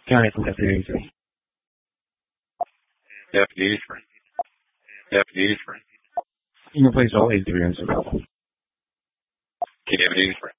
County from F83. F83. F83. You can replace all 83 units available. KF83.